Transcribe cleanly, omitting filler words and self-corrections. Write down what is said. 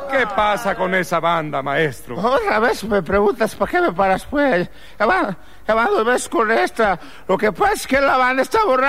¿Qué pasa con esa banda, maestro? Otra vez me preguntas, ¿para qué me paras, pues? Ya van 2 veces con esta. Lo que pasa es que la banda está borracha.